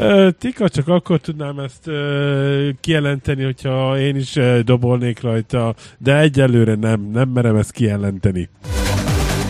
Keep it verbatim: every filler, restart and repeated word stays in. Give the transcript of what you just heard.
Tika, csak akkor tudnám ezt uh, kijelenteni, hogyha én is uh, dobolnék rajta, de egyelőre nem, nem merem ezt kijelenteni.